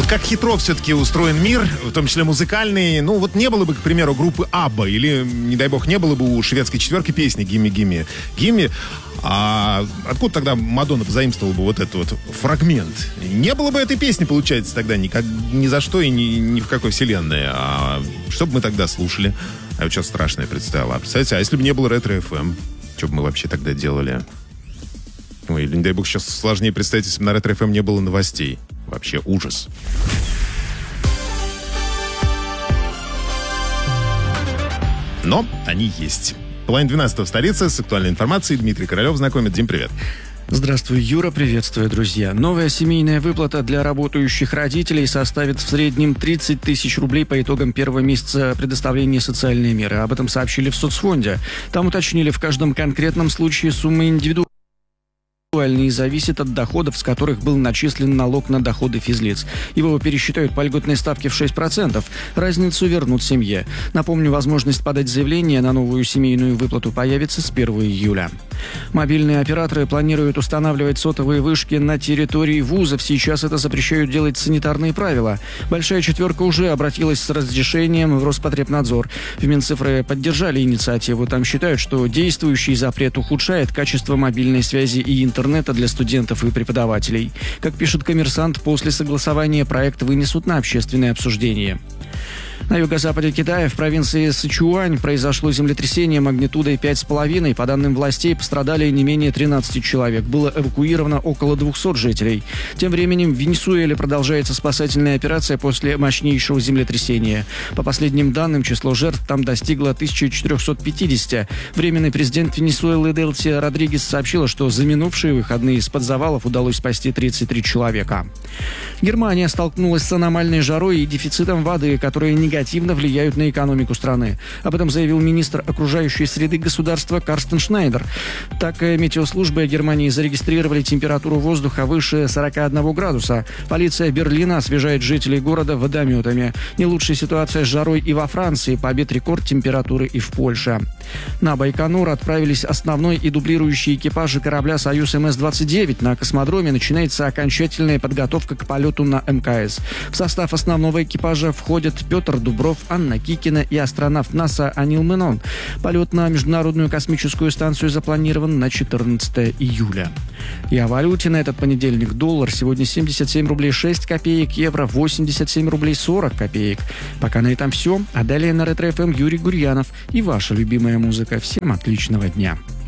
Вот как хитро все-таки устроен мир, в том числе музыкальный. Ну, вот не было бы, к примеру, группы Абба, или, не дай бог, не было бы у шведской четверки песни «Гимми, гимми, гимми». А откуда тогда Мадонна позаимствовала бы вот этот вот фрагмент? Не было бы этой песни, получается, тогда ни за что и ни в какой вселенной. А что бы мы тогда слушали? А вот что страшное представила. Представляете, а если бы не было Ретро-ФМ? Что бы мы вообще тогда делали? Ой, или, не дай бог, сейчас сложнее представить, если бы на Ретро-ФМ не было новостей. Вообще ужас. Но они есть. Половина 12 в столице. С актуальной информацией Дмитрий Королев знакомит. Дим, привет. Здравствуй, Юра, приветствую, друзья. Новая семейная выплата для работающих родителей составит в среднем 30 тысяч рублей по итогам первого месяца предоставления социальной меры. Об этом сообщили в соцфонде. Там уточнили, в каждом конкретном случае сумма индивидуальная и зависит от доходов, с которых был начислен налог на доходы физлиц. Его пересчитают по льготной ставке в 6%. Разницу вернут семье. Напомню, возможность подать заявление на новую семейную выплату появится с 1 июля. Мобильные операторы планируют устанавливать сотовые вышки на территории вузов. Сейчас это запрещают делать санитарные правила. Большая четверка уже обратилась с разрешением в Роспотребнадзор. В Минцифры поддержали инициативу. Там считают, что действующий запрет ухудшает качество мобильной связи и интернета для студентов и преподавателей. Как пишет «Коммерсант», после согласования проект вынесут на общественное обсуждение. На юго-западе Китая, в провинции Сычуань, произошло землетрясение магнитудой 5,5. По данным властей, пострадали не менее 13 человек. Было эвакуировано около 200 жителей. Тем временем в Венесуэле продолжается спасательная операция после мощнейшего землетрясения. По последним данным, число жертв там достигло 1450. Временный президент Венесуэлы Делси Родригес сообщила, что за минувшие выходные из-под завалов удалось спасти 33 человека. Германия столкнулась с аномальной жарой и дефицитом воды, которые негативно влияют на экономику страны. Об этом заявил министр окружающей среды государства Карстен Шнайдер. Так, метеослужбы Германии зарегистрировали температуру воздуха выше 41 градуса. Полиция Берлина освежает жителей города водометами. Не лучшая ситуация с жарой и во Франции. Побит рекорд температуры и в Польше. На Байконур отправились основной и дублирующие экипажи корабля «Союз МС-29». На космодроме начинается окончательная подготовка к полету на МКС. В состав основного экипажа входят Петр Дубров, Анна Кикина и астронавт НАСА Анил Менон. Полет на Международную космическую станцию запланирован на 14 июля. И о валюте на этот понедельник. Доллар сегодня 77 рублей 6 копеек, евро 87 рублей 40 копеек. Пока на этом все. А далее на Ретро-ФМ Юрий Гурьянов и ваша любимая музыка. Всем отличного дня.